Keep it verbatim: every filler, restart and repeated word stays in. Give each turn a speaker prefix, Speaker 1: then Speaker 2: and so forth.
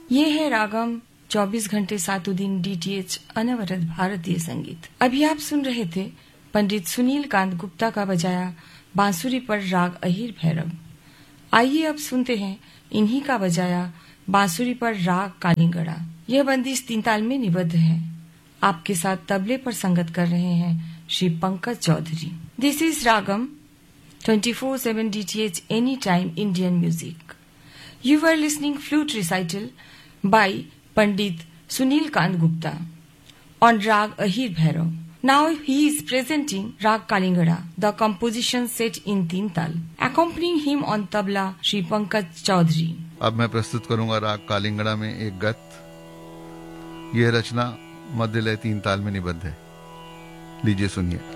Speaker 1: ये है रागम चौबीस घंटे सातों दिन डीटीएच अनवरत भारतीय संगीत। अभी आप सुन रहे थे पंडित सुनील कांत गुप्ता का बजाया बांसुरी पर राग अहिर भैरव। आइए अब सुनते हैं इन्हीं का बजाया बांसुरी पर राग कालिंगड़ा। यह बंदिश तीन ताल में निबद्ध है। आपके साथ तबले पर संगत कर रहे हैं Shri Pankaj Chaudhary. This is ragam twenty-four seven D T H Anytime Indian Music. You were listening flute recital by Pandit Sunil Kant Gupta on Rag Ahir Bhairav. Now he is presenting Rag Kalingada, the composition set in तीन ताल. Accompanying him on tabla Shri Pankaj Chaudhary.
Speaker 2: अब मैं प्रस्तुत करूंगा राग कालिंगड़ा में एक गत। यह रचना मध्य लय तीन ताल में निबद्ध है। लीजिए सुनिए।